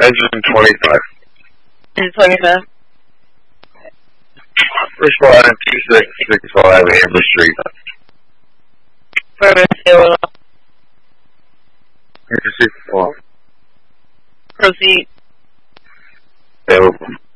Engine 25. And 25. Responding 2665 Amber Street. Further still. Proceed. Proceed. Available.